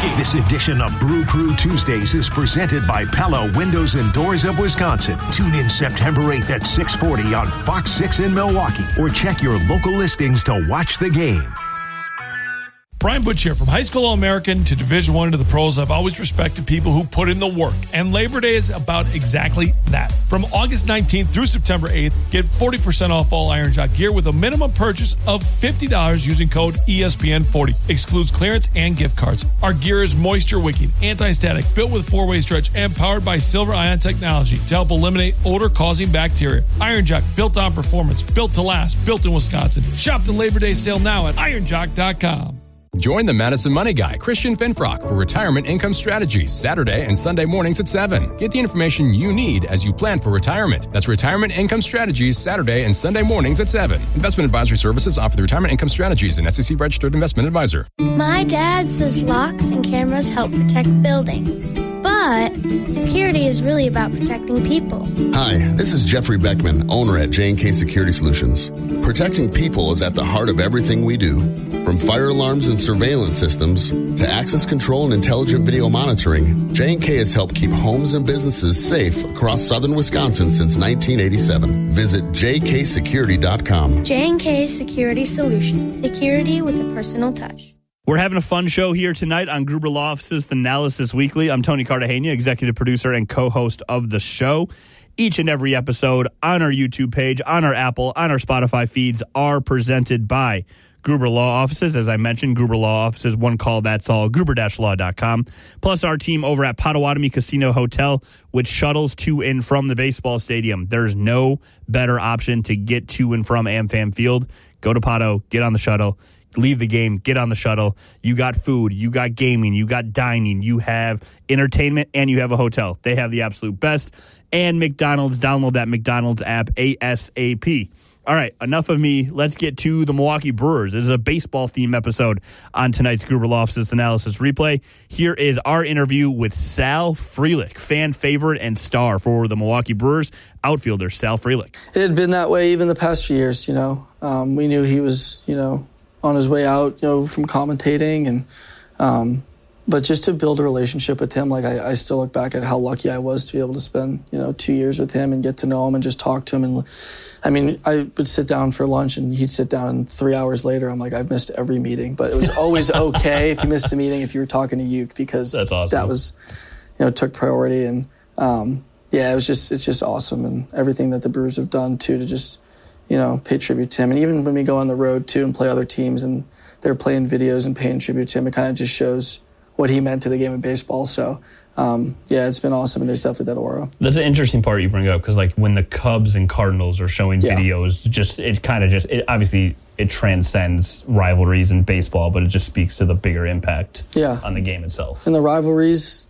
Milwaukee. This edition of Brew Crew Tuesdays is presented by Pella Windows and Doors of Wisconsin. Tune in September 8th at 6:40 on Fox 6 in Milwaukee, or check your local listings to watch the game. Brian Butch here. From high school All-American to Division I to the pros, I've always respected people who put in the work. And Labor Day is about exactly that. From August 19th through September 8th, get 40% off all Iron Jock gear with a minimum purchase of $50 using code ESPN40. Excludes clearance and gift cards. Our gear is moisture-wicking, anti-static, built with 4-way stretch, and powered by Silver Ion technology to help eliminate odor-causing bacteria. Iron Jock, built on performance, built to last, built in Wisconsin. Shop the Labor Day sale now at ironjock.com. Join the Madison Money Guy, Christian Finfrock, for Retirement Income Strategies, Saturday and Sunday mornings at 7. Get the information you need as you plan for retirement. That's Retirement Income Strategies, Saturday and Sunday mornings at 7. Investment advisory services offered through Retirement Income Strategies, an SEC-registered investment advisor. My dad says locks and cameras help protect buildings. But security is really about protecting people. Hi, this is Jeffrey Beckman, owner at J&K Security Solutions. Protecting people is at the heart of everything we do. From fire alarms and surveillance systems to access control and intelligent video monitoring, J&K has helped keep homes and businesses safe across southern Wisconsin since 1987. Visit jksecurity.com. J&K Security Solutions. Security with a personal touch. We're having a fun show here tonight on Gruber Law Office's The Analysis Weekly. I'm Tony Cartagena, executive producer and co-host of the show. Each and every episode on our YouTube page, on our Apple, on our Spotify feeds are presented by Gruber Law Offices. As I mentioned, Gruber Law Offices, one call, that's all, gruber-law.com. Plus our team over at Potawatomi Casino Hotel, which shuttles to and from the baseball stadium. There's no better option to get to and from AmFam Field. Go to Potto, get on the shuttle, leave the game, get on the shuttle. You got food, you got gaming, you got dining, you have entertainment, and you have a hotel. They have the absolute best. And McDonald's, download that McDonald's app ASAP. All right, enough of me. Let's get to the Milwaukee Brewers. This is a baseball-themed episode on tonight's Gruber Law Office's Analysis Replay. Here is our interview with Sal Frelick, fan favorite and star for the Milwaukee Brewers, outfielder Sal Frelick. It had been that way even the past few years, we knew he was, on his way out, from commentating, and but just to build a relationship with him, I still look back at how lucky I was to be able to spend 2 years with him and get to know him and just talk to him. And I would sit down for lunch and he'd sit down, and 3 hours later I'm like, I've missed every meeting. But it was always okay if you missed a meeting if you were talking to Uke, because that's awesome. That was took priority. And it's just awesome, and everything that the Brewers have done too to just pay tribute to him. And even when we go on the road too and play other teams and they're playing videos and paying tribute to him, it kind of just shows what he meant to the game of baseball. So, it's been awesome, and there's definitely that aura. That's an interesting part you bring up, because when the Cubs and Cardinals are showing videos, obviously it transcends rivalries in baseball, but it just speaks to the bigger impact on the game itself. And the rivalries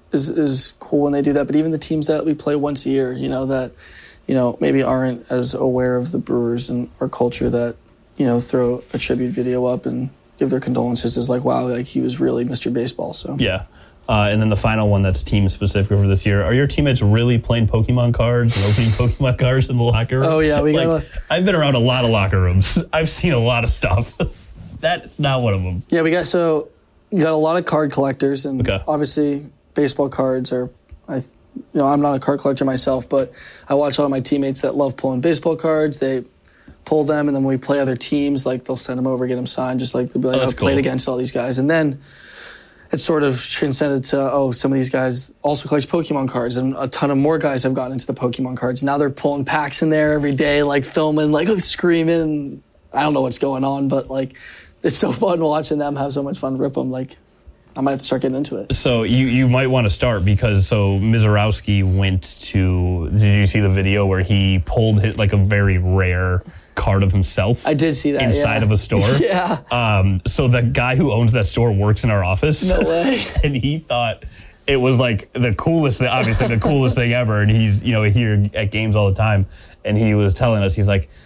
is cool when they do that, but even the teams that we play once a year, that maybe aren't as aware of the Brewers and our culture, that, throw a tribute video up and give their condolences, is wow, he was really Mr. Baseball. So yeah. And then the final one that's team specific for this year. Are your teammates really playing Pokemon cards and opening Pokemon cards in the locker room? Oh yeah, I've been around a lot of locker rooms. I've seen a lot of stuff. That's not one of them. Yeah, you got a lot of card collectors, and obviously baseball cards are. I'm not a card collector myself, but I watch a lot of my teammates that love pulling baseball cards. They pull them, and then when we play other teams, they'll send them over, get them signed, just they'll be I've played against all these guys. And then it sort of transcended to, some of these guys also collect Pokemon cards, and a ton of more guys have gotten into the Pokemon cards. Now they're pulling packs in there every day, filming, screaming. And I don't know what's going on, but it's so fun watching them have so much fun, rip them. I might have to start getting into it. So you might want to start, because Mizorowski went to, did you see the video where he pulled a very rare card of himself? I did see that inside of a store. Yeah. So the guy who owns that store works in our office. No way. And he thought it was the coolest thing, obviously the coolest thing ever. And he's here at games all the time, and he was telling us, he's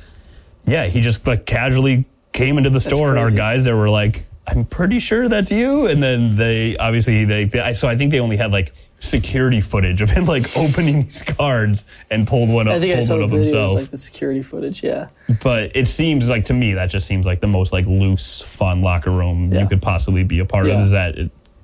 he just casually came into the store, and our guys there were I'm pretty sure that's you. And then so I think they only had security footage of him opening these cards and pulled one up. I think I saw the videos, the security footage, yeah. But it seems to me that just seems the most loose, fun locker room you could possibly be a part of. Is that